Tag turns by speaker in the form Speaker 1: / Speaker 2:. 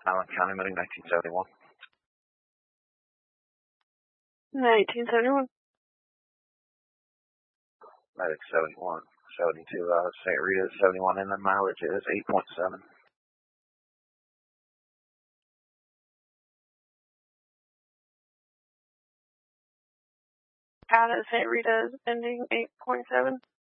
Speaker 1: Allen County, Medic 1971.
Speaker 2: 1971.
Speaker 1: Medic 71. 72, St. Rita 71, and the mileage is 8.7.
Speaker 2: Out at St. Rita's ending 8.7.